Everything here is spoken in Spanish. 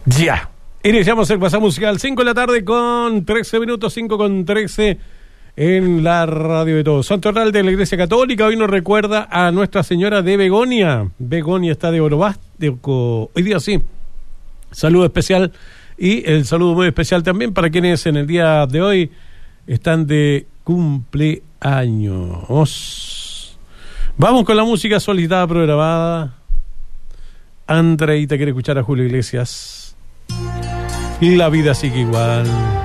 Ya. Iniciamos el Pasado Musical, 5 de la tarde con 13 minutos, 5 con 13 en la radio de todos. Santo Oral de la Iglesia Católica hoy nos recuerda a Nuestra Señora de Begonia. Begonia está de Orobasteco. Hoy día sí. Saludo especial y el saludo muy especial también para quienes en el día de hoy están de cumpleaños. Vamos con la música solicitada programada. Andreita quiere escuchar a Julio Iglesias. Y la vida sigue igual.